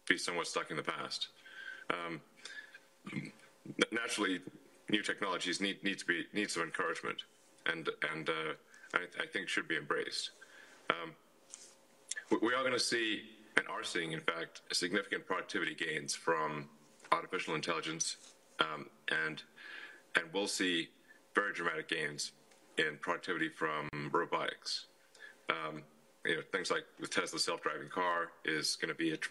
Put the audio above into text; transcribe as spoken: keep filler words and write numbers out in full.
be somewhat stuck in the past. Um, naturally, new technologies need need to be need some encouragement, and and uh, I, I think should be embraced. Um, we are going to see, and are seeing, in fact, significant productivity gains from artificial intelligence, um, and and we'll see very dramatic gains in productivity from robotics. Um, you know, things like the Tesla self-driving car is going to be a